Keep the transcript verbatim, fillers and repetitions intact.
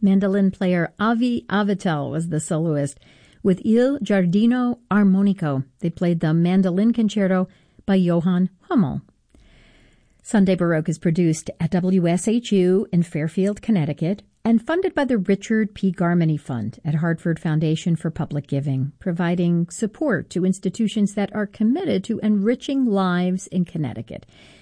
Mandolin player Avi Avitel was the soloist. With Il Giardino Armonico, they played the Mandolin Concerto by Johann Hummel. Sunday Baroque is produced at W S H U in Fairfield, Connecticut, and funded by the Richard P. Garmany Fund at Hartford Foundation for Public Giving, providing support to institutions that are committed to enriching lives in Connecticut.